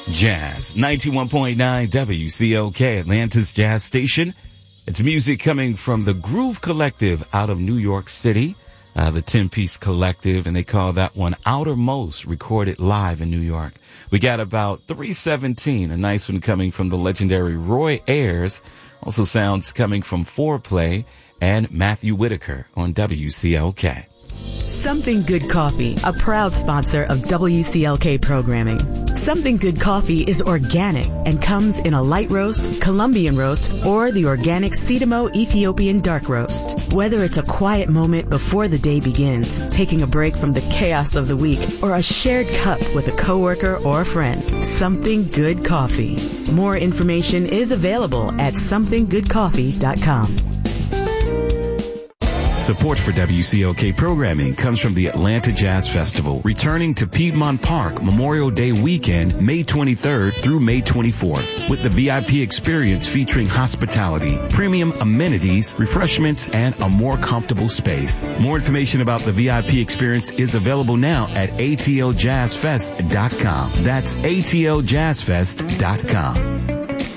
Jazz, 91.9 WCOK, Atlanta's Jazz Station. It's music coming from the Groove Collective out of New York City, the 10-piece collective, and they call that one Outermost, recorded live in New York. We got about 317, a nice one coming from the legendary Roy Ayers. Also sounds coming from Foreplay and Matthew Whitaker on WCLK. Something Good Coffee, a proud sponsor of WCLK programming. Something Good Coffee is organic and comes in a light roast, Colombian roast, or the organic Sidamo Ethiopian dark roast. Whether it's a quiet moment before the day begins, taking a break from the chaos of the week, or a shared cup with a coworker or a friend, Something Good Coffee. More information is available at somethinggoodcoffee.com. Support for WCOK programming comes from the Atlanta Jazz Festival, returning to Piedmont Park Memorial Day weekend, May 23rd through May 24th, with the VIP experience featuring hospitality, premium amenities, refreshments, and a more comfortable space. More information about the VIP experience is available now at ATLJazzFest.com. That's ATLJazzFest.com.